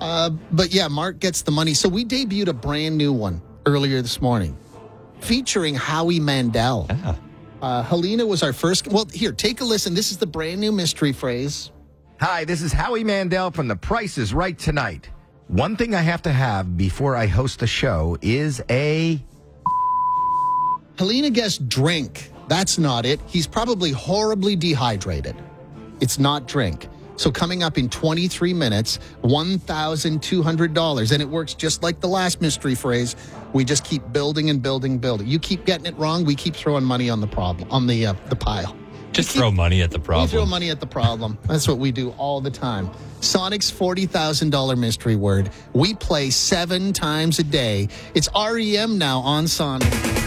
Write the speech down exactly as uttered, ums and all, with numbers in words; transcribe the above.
Uh, but yeah, Mark gets the money. So we debuted a brand new one earlier this morning featuring Howie Mandel. Yeah. Uh, Helena was our first. Well, here, take a listen. This is the brand new mystery phrase. Hi, this is Howie Mandel from The Price is Right Tonight. One thing I have to have before I host the show is a... Helena guessed drink. That's not it. He's probably horribly dehydrated. It's not drink. So coming up in twenty-three minutes, one thousand two hundred dollars. And it works just like the last mystery phrase. We just keep building and building, building. You keep getting it wrong, we keep throwing money on the problem, on the uh, the pile. Just keep, throw money at the problem. We throw money at the problem. That's what we do all the time. Sonic's forty thousand dollars mystery word. We play seven times a day. It's R E M now on Sonic.